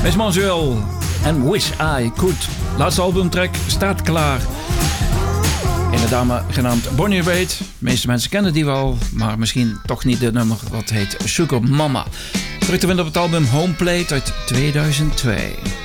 Miss Montreal en Wish I Could. Laatste albumtrack staat klaar. En de dame genaamd Bonnie Raitt. De meeste mensen kennen die wel, maar misschien toch niet de nummer wat heet Sugar Mama. Terug te vinden op het album Home Plate uit 2002.